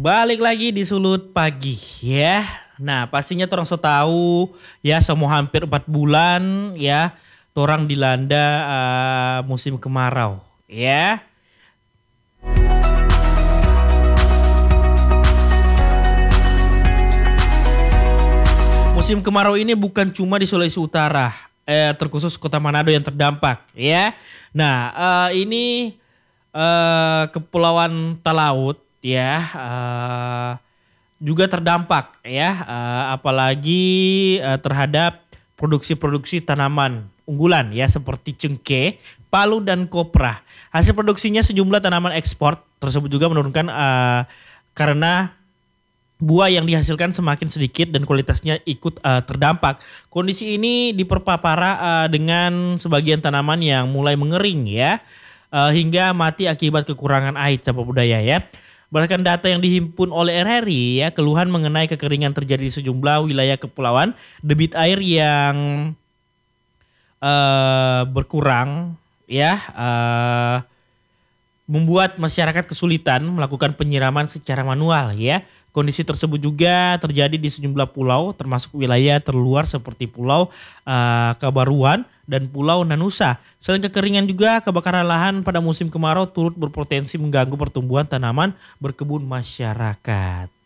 Balik lagi di Sulut Pagi ya. Nah pastinya orang so tahu ya semua hampir 4 bulan ya. Torang dilanda musim kemarau ya. Musim kemarau ini bukan cuma di Sulawesi Utara, terkhusus Kota Manado yang terdampak ya. Nah ini Kepulauan Talaut ya juga terdampak ya, apalagi terhadap produksi-produksi tanaman unggulan ya seperti cengkeh, palu dan kopra. Hasil produksinya sejumlah tanaman ekspor tersebut juga menurunkan karena buah yang dihasilkan semakin sedikit dan kualitasnya ikut terdampak. Kondisi ini diperparah dengan sebagian tanaman yang mulai mengering ya, hingga mati akibat kekurangan air campur budaya ya. Berdasarkan data yang dihimpun oleh RRI ya, keluhan mengenai kekeringan terjadi di sejumlah wilayah kepulauan, debit air yang berkurang ya, membuat masyarakat kesulitan melakukan penyiraman secara manual ya. Kondisi tersebut juga terjadi di sejumlah pulau termasuk wilayah terluar seperti Pulau Kabaruan dan Pulau Nanusa. Selain kekeringan juga kebakaran lahan pada musim kemarau turut berpotensi mengganggu pertumbuhan tanaman berkebun masyarakat.